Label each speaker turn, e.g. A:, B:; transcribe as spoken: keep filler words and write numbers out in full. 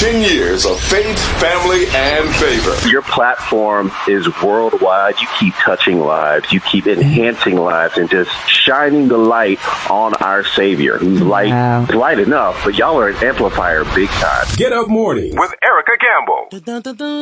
A: ten years of faith, family, and favor.
B: Your platform is worldwide. You keep touching lives. You keep enhancing lives and just shining the light on our Savior, who's light, wow. light enough, but y'all are an amplifier big time.
A: Get Up Morning with Erica Campbell.